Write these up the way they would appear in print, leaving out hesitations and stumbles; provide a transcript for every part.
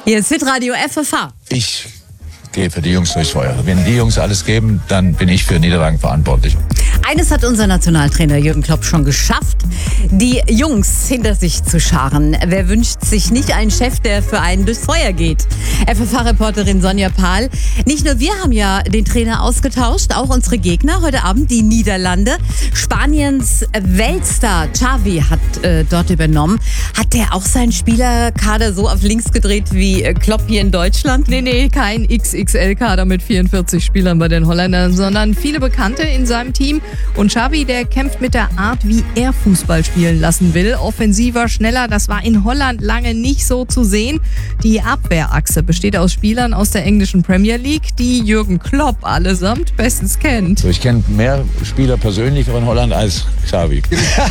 Hier ist Hitradio FFH. Ich gehe für die Jungs durchs Feuer. Wenn die Jungs alles geben, dann bin ich für Niederlagen verantwortlich. Eines hat unser Nationaltrainer Jürgen Klopp schon geschafft, die Jungs hinter sich zu scharen. Wer wünscht sich nicht einen Chef, der für einen durchs Feuer geht? FFH-Reporterin Sonja Pahl. Nicht nur wir haben ja den Trainer ausgetauscht, auch unsere Gegner. Heute Abend die Niederlande. Spaniens Weltstar Xavi hat dort übernommen. Hat der auch seinen Spielerkader so auf links gedreht wie Klopp hier in Deutschland? Nee, kein XXL-Kader mit 44 Spielern bei den Holländern, sondern viele Bekannte in seinem Team. Und Xavi, der kämpft mit der Art, wie er Fußball spielen lassen will. Offensiver, schneller, das war in Holland lange nicht so zu sehen. Die Abwehrachse besteht aus Spielern aus der englischen Premier League, die Jürgen Klopp allesamt bestens kennt. Ich kenne mehr Spieler persönlich in Holland als Xavi.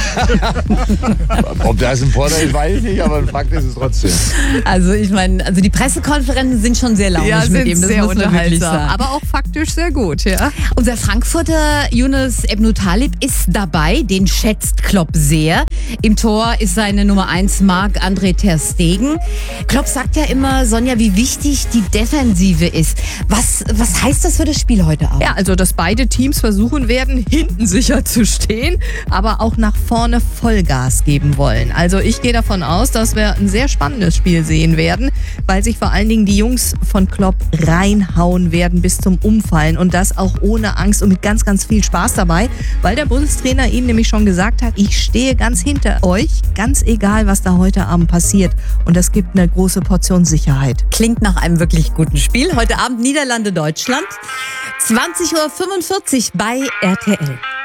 Ob das ein Vorteil ist, weiß ich nicht, aber ein Fakt ist es trotzdem. Also ich meine, die Pressekonferenzen sind schon sehr launig mit ihm. Das sehr muss man wirklich sagen. unterhaltsam, aber auch faktisch sehr gut, ja. Unser Frankfurter Yunus Ebnu Talib ist dabei, den schätzt Klopp sehr. Im Tor ist seine Nummer 1 Marc-André ter Stegen. Klopp sagt ja immer, Sonja, wie wichtig die Defensive ist. Was heißt das für das Spiel heute Abend? Ja, also dass beide Teams versuchen werden, hinten sicher zu stehen, aber auch nach vorne Vollgas geben wollen. Also ich gehe davon aus, dass wir ein sehr spannendes Spiel sehen werden, weil sich vor allen Dingen die Jungs von Klopp reinhauen werden bis zum Umfallen und das auch ohne Angst und mit ganz, ganz viel Spaß dabei, weil der Bundestrainer ihnen nämlich schon gesagt hat, ich stehe ganz hinter euch, ganz egal, was da heute Abend passiert. Und das gibt eine große Portion Sicherheit. Klingt nach einem wirklich guten Spiel. Heute Abend Niederlande-Deutschland, 20:45 Uhr bei RTL.